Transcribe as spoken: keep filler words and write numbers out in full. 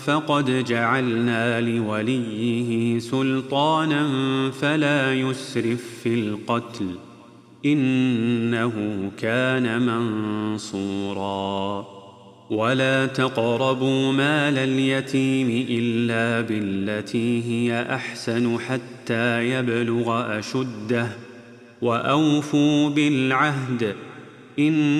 فقد جعلنا لوليه سلطانا فلا يسرف في القتل إنه كان منصورا ولا تقربوا مال اليتيم إلا بالتي هي أحسن حتى يبلغ أشده وأوفوا بالعهد إن